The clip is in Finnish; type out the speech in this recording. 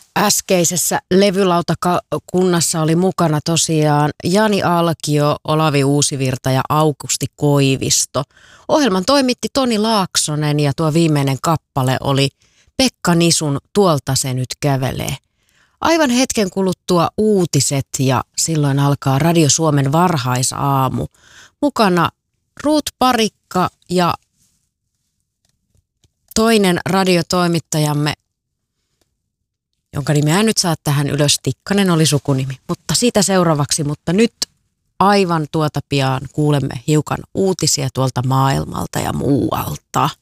äskeisessä levylautakunnassa oli mukana tosiaan Jani Alkio, Olavi Uusivirta ja Aukusti Koivisto. Ohjelman toimitti Toni Laaksonen ja tuo viimeinen kappale oli Pekka Nisun Tuolta se nyt kävelee. Aivan hetken kuluttua uutiset ja silloin alkaa Radio Suomen varhaisaamu. Mukana Ruut Parikka ja toinen radiotoimittajamme, jonka nimeä nyt saa tähän ylös, Tikkanen oli sukunimi, mutta siitä seuraavaksi, mutta nyt aivan pian kuulemme hiukan uutisia tuolta maailmalta ja muualta.